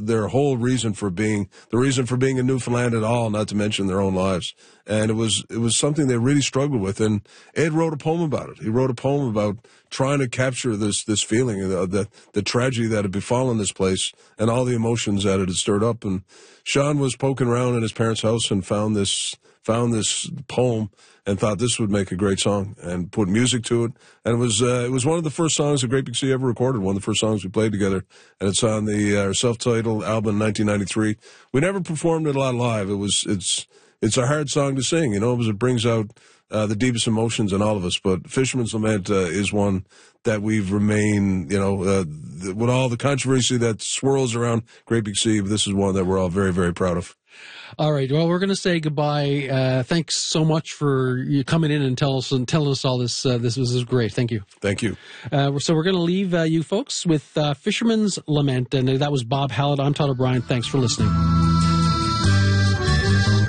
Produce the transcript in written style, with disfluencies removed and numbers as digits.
their whole reason for being in Newfoundland at all, not to mention their own lives. And it was something they really struggled with. And Ed wrote a poem about it. He wrote a poem about trying to capture this feeling of the tragedy that had befallen this place and all the emotions that it had stirred up. And Sean was poking around in his parents' house and found this poem and thought this would make a great song and put music to it. And it was one of the first songs that Great Big Sea ever recorded, one of the first songs we played together. And it's on the self-titled album in 1993. We never performed it a lot live. It's a hard song to sing, because it brings out the deepest emotions in all of us. But Fisherman's Lament is one that we've remained, with all the controversy that swirls around Great Big Sea, this is one that we're all very, very proud of. All right. Well, we're going to say goodbye. Thanks so much for you coming in and telling us all this. This was great. Thank you. Thank you. So we're going to leave you folks with Fisherman's Lament, and that was Bob Hallett. I'm Todd O'Brien. Thanks for listening.